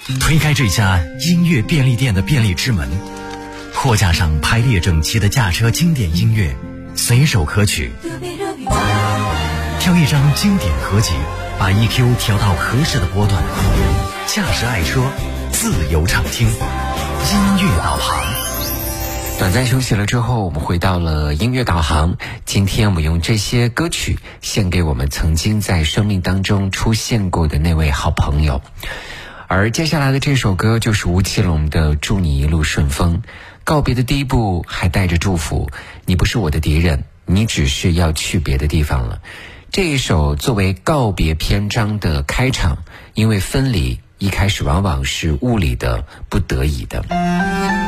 推开这家音乐便利店的便利之门，货架上排列整齐的驾车经典音乐，随手可取。挑一张经典合集，把 EQ 调到合适的波段，驾驶爱车，自由畅听，音乐导航。 短暂休息了之后，我们回到了音乐导航。今天我们用这些歌曲献给我们曾经在生命当中出现过的那位好朋友。而接下来的这首歌就是吴奇隆的《祝你一路顺风》。告别的第一步还带着祝福，你不是我的敌人，你只是要去别的地方了。这一首作为告别篇章的开场，因为分离一开始往往是物理的、不得已的。